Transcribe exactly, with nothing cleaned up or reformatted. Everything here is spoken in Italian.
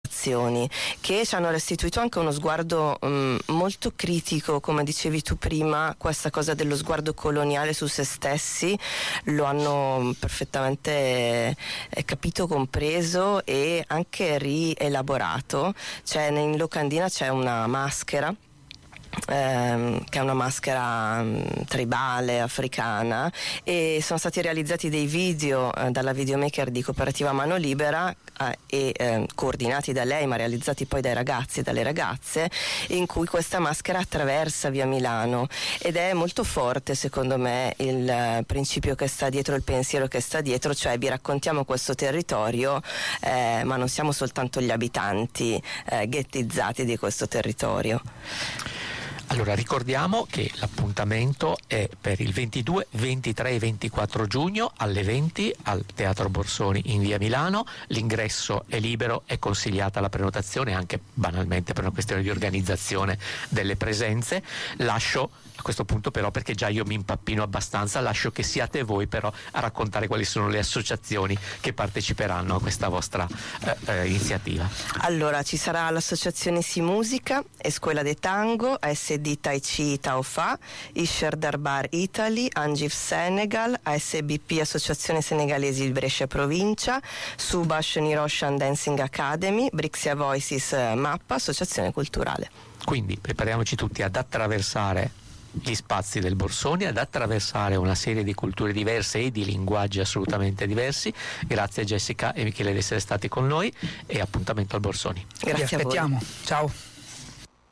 azioni che ci hanno restituito anche uno sguardo um, molto critico, come dicevi tu prima. Questa cosa dello sguardo coloniale su se stessi lo hanno perfettamente eh, capito, compreso e anche rielaborato. Cioè, in locandina c'è una maschera Ehm, che è una maschera um, tribale africana, e sono stati realizzati dei video eh, dalla videomaker di Cooperativa Mano Libera eh, e eh, coordinati da lei ma realizzati poi dai ragazzi e dalle ragazze, in cui questa maschera attraversa via Milano, ed è molto forte secondo me il eh, principio che sta dietro, il pensiero che sta dietro, cioè vi raccontiamo questo territorio eh, ma non siamo soltanto gli abitanti eh, ghettizzati di questo territorio. Allora, ricordiamo che l'appuntamento è per il ventidue, ventitré e ventiquattro giugno alle venti al Teatro Borsoni in via Milano. L'ingresso è libero, è consigliata la prenotazione anche banalmente per una questione di organizzazione delle presenze. Lascio a questo punto però, perché già io mi impappino abbastanza, lascio che siate voi però a raccontare quali sono le associazioni che parteciperanno a questa vostra eh, eh, iniziativa. Allora, ci sarà l'associazione Si Musica, Escuela de Tango, A S D Tai Chi Taofa, Isher Darbar Italy, Angif Senegal, A S B P Associazione Senegalesi di Brescia Provincia, Subash Niroshan Dancing Academy, Brixia Voices Mappa, Associazione Culturale. Quindi prepariamoci tutti ad attraversare gli spazi del Borsoni, ad attraversare una serie di culture diverse e di linguaggi assolutamente diversi. Grazie Jessica e Michele di essere stati con noi, e appuntamento al Borsoni. Grazie. Vi aspettiamo. Ciao.